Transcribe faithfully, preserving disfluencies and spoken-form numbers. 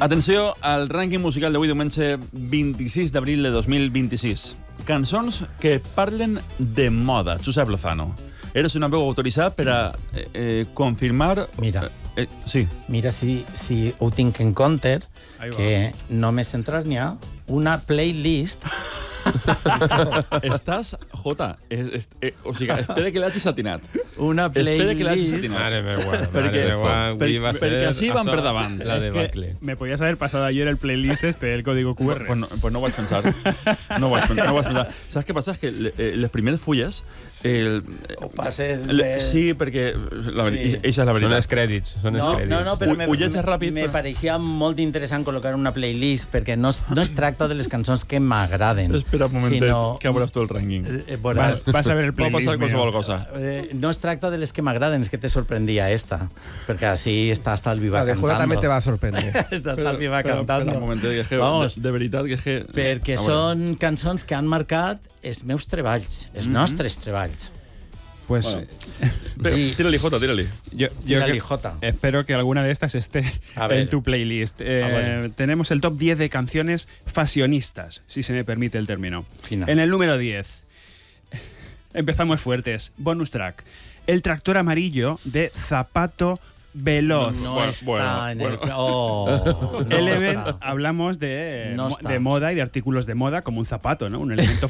Atenció al rànquing musical d'avui diumenge vint-i-sis d'abril de dos mil vint-i-sis. Cançons que parlen de moda. Josep Lozano, eres una veu autoritzada per a eh, eh, confirmar... Mira, eh, sí. mira si, si ho tinc en compte, que només entrar n'hi ha una playlist... Estàs, Jota, es, es, eh, o sigui, espera que l'hagis atinat. Una playlist... Espera que l'hagis atinat. Mare meva, perquè, mare meva, avui va ser... perquè així van per davant. La debacle. Me podías haber pasado ayer el playlist este, el código Q R. Pues no, pues no ho vaig pensar. No ho vaig, no ho vaig pensar. Saps què passa? És que les primeres fulles... El, Ho passes... Le, sí, perquè... La, sí. Eixa és la veritat. Són els crèdits. Són els no, crèdits. no, no, però me, ho llegeixes ràpid, me però... pareixia molt interessant col·locar una playlist, perquè no es, no es tracta de les cançons que m'agraden. Espera un momentet, sinó, que veuràs tu el rànquing. Eh, veuràs, Vas, vas a ver el Va playlist. passar qualsevol cosa. eh, no es tracta de les que m'agraden, és que te sorprendía esta, perquè així està hasta el viva La de cantando. Jura també te va a sorprender. Està hasta el viva cantando. Espera un momentet, que, que, Vamos. de, de veritat que... que Perquè són cançons que han marcat els meus treballs, els Mhm. nostres treballs. Pues Bueno. eh, Sí. Tírali, Jota, tírali. yo, yo Tírali, que- Jota. espero que alguna de estas esté A ver. en tu playlist. Eh, Ah, vale. Tenemos el top diez de canciones fashionistas, si se me permite el término. Fina. En el número diez, empezamos fuertes. Bonus track. El tractor amarillo de Zapato Veloz. No Bueno, está bueno, en bueno. el... Oh, no Element, está. hablamos de, No mo- está. de moda y de artículos de moda como un zapato, ¿no? Un elemento